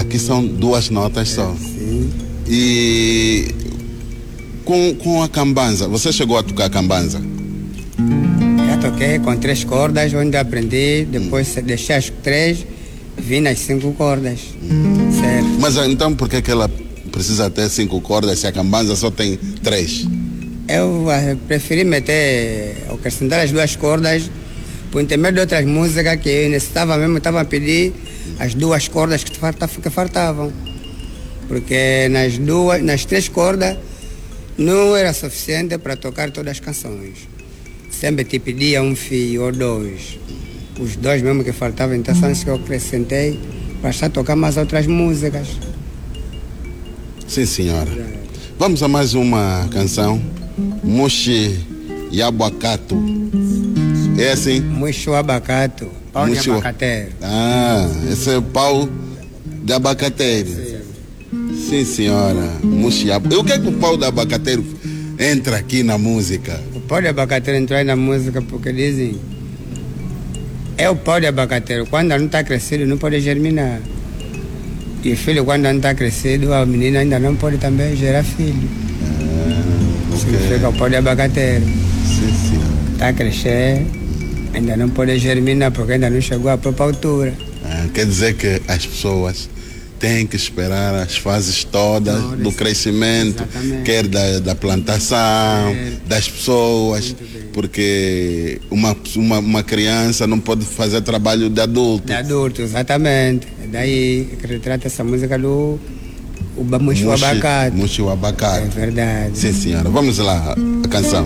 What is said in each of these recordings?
que são duas notas só. Sim. E com a cambanza, você chegou a tocar cambanza? Já toquei com 3 cordas, onde aprendi, depois deixei as 3, vim nas 5 cordas. Certo. Mas então por que ela precisa ter 5 cordas se a cambanza só tem 3? Eu preferi acrescentar as 2 cordas, por intermédio de outras músicas que eu necessitava mesmo, estava a pedir as 2 cordas que faltavam. Porque nas 3 cordas não era suficiente para tocar todas as canções. Sempre te pedia um fio ou 2. Os 2 mesmo que faltavam, então são os que eu acrescentei para estar tocar mais outras músicas. Sim, senhora. Vamos a mais uma canção. Mushi Yabuacato. É assim? Muxo abacato, pau de Muxo. abacateiro. Esse é o pau de abacateiro. Sim, senhora. Mushi Yabu. E o que é que o pau de abacateiro entra aqui na música? O pau de abacateiro entrou aí na música porque dizem, é o pau de abacateiro, quando não está crescido não pode germinar. E o filho quando não está crescido, a menina ainda não pode também gerar filho. Significa o pau de abacateiro. Sim, senhora. Está a crescer, ainda não pode germinar porque ainda não chegou à própria altura. Quer dizer que as pessoas têm que esperar as fases todas do crescimento, Exatamente. quer da plantação, das pessoas, porque uma criança não pode fazer trabalho de adulto. De adulto, exatamente. É daí que retrata essa música do Muxo Abacate. Muxo Abacate. É verdade. Sim, senhora. Vamos lá, a canção.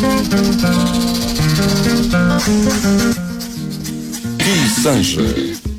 Ki Sanche.